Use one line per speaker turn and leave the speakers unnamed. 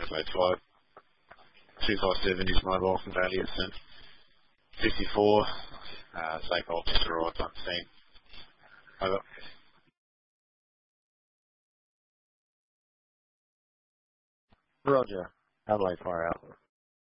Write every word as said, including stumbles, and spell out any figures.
Adelaide flight. two five seven is mobile from Valley Ascent. fifty-four, uh, Sake just arrived on scene. Over.
Roger. Adelaide Fire Alpha.